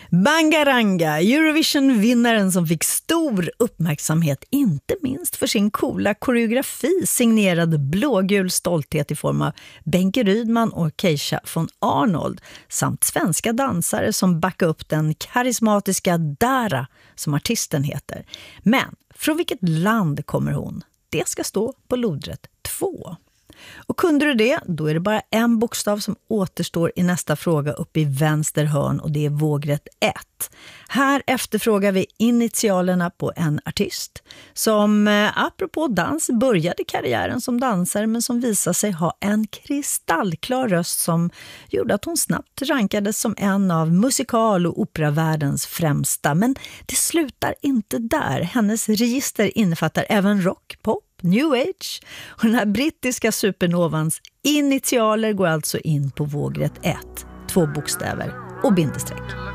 Bangaranga, Eurovision-vinnaren som fick stor uppmärksamhet, inte minst för sin coola koreografi signerad blågul stolthet i form av Benke Rydman och Keisha von Arnold, samt svenska dansare som backar upp den karismatiska Dara, som artisten heter. Men från vilket land kommer hon? Det ska stå på lodrätt 2. Och kunde du det, då är det bara en bokstav som återstår i nästa fråga uppe i vänster hörn, och det är vågrätt 1. Här efterfrågar vi initialerna på en artist som apropå dans började karriären som dansare, men som visade sig ha en kristallklar röst som gjorde att hon snabbt rankades som en av musikal- och operavärldens främsta. Men det slutar inte där. Hennes register innefattar även rock, pop, New Age, och den här brittiska supernovans initialer går alltså in på vågrätt 1, 2 bokstäver och bindestreck.